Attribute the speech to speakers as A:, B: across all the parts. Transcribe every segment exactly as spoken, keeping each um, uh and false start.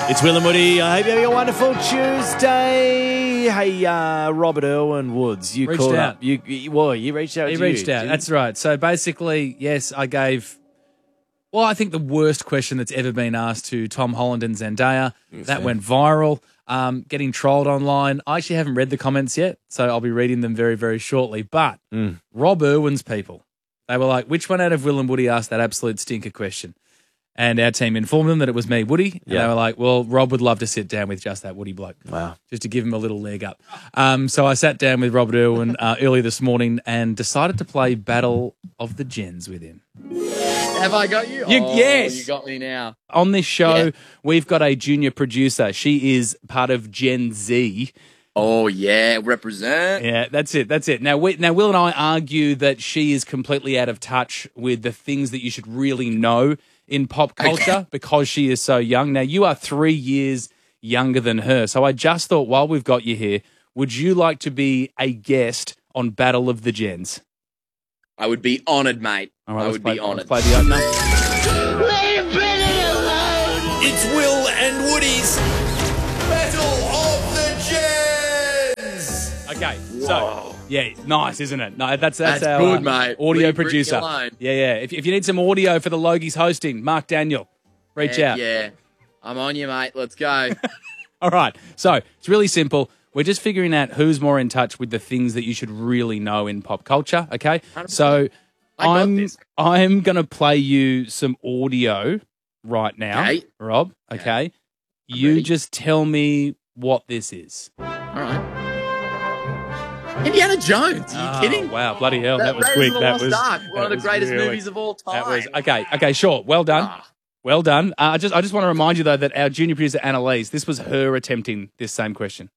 A: It's Will and Woody. I hope you're having a wonderful Tuesday. Hey, uh, Robert Irwin Woods, you
B: Reached
A: called
B: out.
A: up. You, you, well, you reached out.
B: He
A: to
B: reached
A: you,
B: out.
A: didn't
B: That's right. So basically, yes, I gave, well, I think the worst question that's ever been asked to Tom Holland and Zendaya. That went viral, um, getting trolled online. I actually haven't read the comments yet, so I'll be reading them very, very shortly. But
A: Mm.
B: Rob Irwin's people, they were like, which one out of Will and Woody asked that absolute stinker question? And our team informed them that it was me, Woody. And
A: Yeah.
B: they were like, well, Rob would love to sit down with just that Woody bloke.
A: Wow.
B: Just to give him a little leg up. Um, so I sat down with Robert Irwin uh, early this morning and decided to play Battle of the Gens with him.
C: Have I got you?
B: You-
C: oh,
B: yes.
C: You got me now.
B: On this show,
C: Yeah.
B: we've got a junior producer. She is part of Gen Z.
C: Oh, yeah. Represent.
B: Yeah, that's it. That's it. Now, we, now, Will and I argue that she is completely out of touch with the things that you should really know in pop culture
C: Okay.
B: because she is so young. Now, you are three years younger than her. So I just thought while we've got you here, would you like to be a guest on Battle of the Gens?
C: I would be honoured, mate.
B: All right,
C: I
B: let's
C: would
B: play,
C: be honoured.
B: Let's play the opener.
D: It's Will and Woody's Battle of the Gens.
B: Okay, so yeah, nice, isn't it? No, that's that's,
C: That's
B: our
C: good,
B: uh,
C: mate.
B: audio
C: Leave Britney
B: producer.
C: alone.
B: Yeah, yeah. If, if you need some audio for the Logies hosting, Mark Daniel, reach
C: Heck
B: out.
C: Yeah. I'm on you, mate. Let's go.
B: All right. So it's really simple. We're just figuring out who's more in touch with the things that you should really know in pop culture. Okay. So
C: I got
B: I'm
C: this.
B: I'm gonna play you some audio right now,
C: Okay.
B: Rob. Okay. You
C: ready.
B: just tell me what this is.
C: All right. Indiana Jones. Are you
B: Oh,
C: kidding?
B: Wow, bloody hell, that, was
C: Raiders
B: quick.
C: of the
B: That
C: Lost
B: was
C: Ark, one
B: that
C: of the
B: was
C: greatest
B: really-
C: movies of all time.
B: That was okay. Okay, sure. Well done.
C: Ah.
B: Well done. Uh, I just I just want to remind you though that our junior producer Annalise, this was her attempting this same question.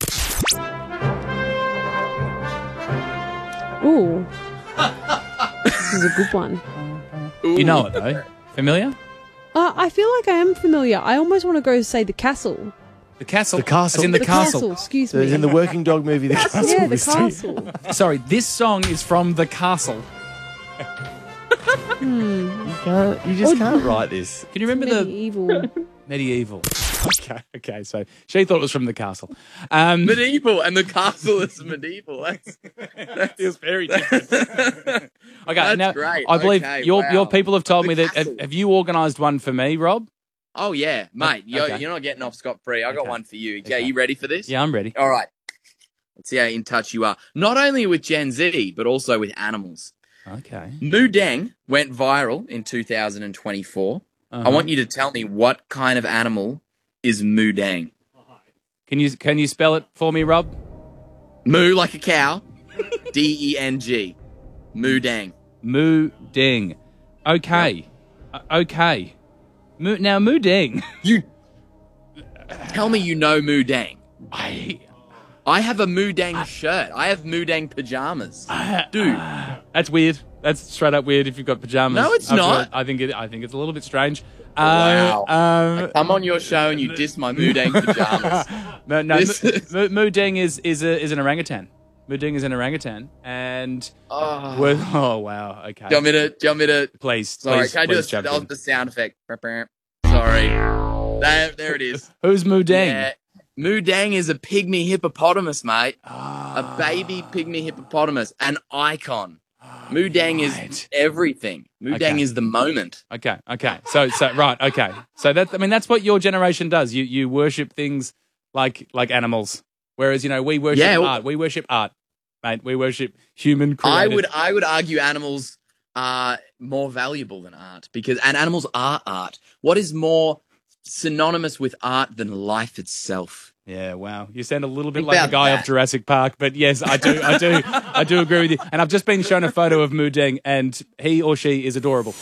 E: Ooh. This is a good one.
B: You know it though. Familiar?
E: Uh, I feel like I am familiar. I almost want to go say the castle.
B: The castle.
A: The castle.
B: As in the,
E: The
B: castle.
E: castle, excuse
A: So
E: me.
A: it's in the Working Dog movie, The Castle.
E: yeah, the
A: Mystery.
E: castle.
B: Sorry, this song is from the castle.
A: You, can't, you just
E: Or-
A: can't write this.
B: Can you remember the
E: Medieval.
B: medieval? Okay, okay. So she thought it was from the castle. Um,
C: Medieval, and the castle is medieval. That's,
B: that feels very different. okay,
C: That's
B: now
C: great.
B: I believe
C: Okay,
B: your
C: wow.
B: your people have told
C: The
B: me that. Have,
C: castle.
B: have you organised one for me, Rob?
C: oh, yeah, mate. You're,
B: Okay.
C: you're not getting off scot-free. I got
B: Okay.
C: one for you. Okay,
B: Okay.
C: you ready for this?
B: Yeah, I'm ready.
C: All right. Let's see how in touch you are. Not only with Gen Z, but also with animals.
B: Okay.
C: Moo Dang went viral in two thousand twenty-four.
B: Uh-huh.
C: I want you to tell me what kind of animal is Moo Dang.
B: Can you can you spell it for me, Rob?
C: Moo like a cow. D E N G. Moo Dang.
B: Moo Ding. Okay. Uh, okay. Moo, now Moo Ding.
C: You tell me you know Moo Dang.
B: I,
C: I have a Moo Dang shirt. I have Moo Dang pajamas. Dude,
B: that's weird. That's straight up weird. If you've got pajamas.
C: No, it's
B: I've
C: not.
B: got- I think it. I think it's a little bit strange.
C: Wow.
B: Uh, um,
C: come on your show and you diss my Moo Dang pajamas.
B: no, no.
C: This
B: Moo,
C: is-
B: Moo, Moo Ding is is a, is an orangutan. Moo Ding is an orangutan, and
C: Oh.
B: we're- oh wow. Okay.
C: Do you want me to? Do you want me to?
B: Please,
C: Sorry,
B: please,
C: can I do
B: please
C: a,
B: jump
C: that was
B: in.
C: the sound effect? Sorry. There, there it is.
B: Who's Moo Ding?
C: Yeah. Moo Dang is a pygmy hippopotamus, mate.
B: Ah,
C: A baby pygmy hippopotamus, an icon. Moo Dang
B: right.
C: is everything. Moo Dang
B: Okay.
C: is the moment.
B: Okay, okay. So, so right, okay. So that I mean, that's what your generation does. You you worship things like like animals, whereas you know we worship
C: Yeah, well-
B: art. We worship art, mate. We worship human
C: I
B: created.
C: would I would argue animals are more valuable than art because and animals are art. What is more synonymous with art than life itself?
B: Yeah, wow. You sound a little bit
C: Think
B: like the
C: about
B: guy
C: that.
B: off Jurassic Park, but yes, I do, I do, I do agree with you. And I've just been shown a photo of Moo Ding, and he or she is adorable.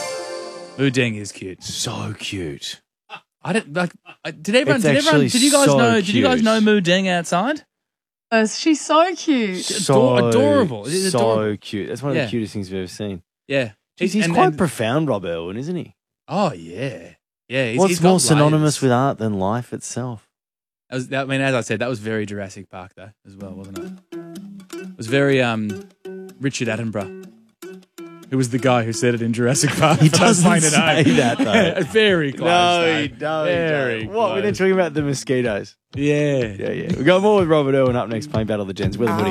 B: Moo Ding is cute.
A: So cute.
B: I don't like. I- Did everyone?
A: It's
B: Did everyone?
A: actually
B: Did you guys
A: so
B: know? Did you guys
A: cute.
B: know Moo Ding outside?
F: Uh, she's so cute.
A: So
B: adorable. It is
A: so
B: adorable.
A: cute. That's one of
B: Yeah.
A: the cutest things we've ever seen.
B: Yeah,
A: He's, he's
B: and-
A: quite
B: and-
A: profound, Rob Irwin, isn't he?
B: Oh yeah, yeah. He's,
A: What's
B: he's got
A: more synonymous
B: layers.
A: with art than life itself?
B: That was, that, I mean, as I said, that was very Jurassic Park, though, as well, wasn't it? It was very um, Richard Attenborough. who was the guy who said it in Jurassic Park.
A: He
B: for those
A: doesn't
B: playing at
A: say
B: home.
A: that, though.
B: Very close.
A: No,
B: though.
A: he don't.
B: Very
A: What? We're then
B: close.
A: talking about the mosquitoes.
B: Yeah.
A: Yeah, yeah. We've got more with Robert Irwin up next, playing Battle of the Gens. Will and Woody.